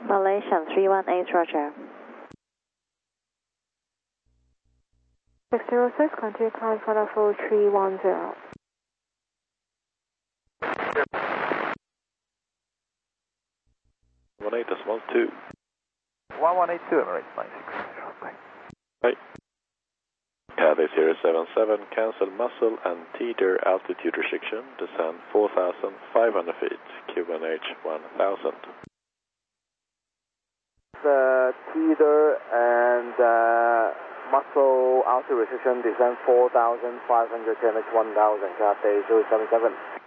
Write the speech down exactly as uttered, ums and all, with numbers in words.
Malaysian three one eight, roger. six zero six, continue climb for four three one zero. one eight decimal two. one one eight two, Emirates nine six. Right. Cathay zero seven seven, cancel muzzle and teeter altitude restriction, descend four thousand five hundred feet, Q N H one thousand. The teeter and uh, muzzle altitude restriction, descend four thousand five hundred, Q N H one thousand, Cathay zero seven seven.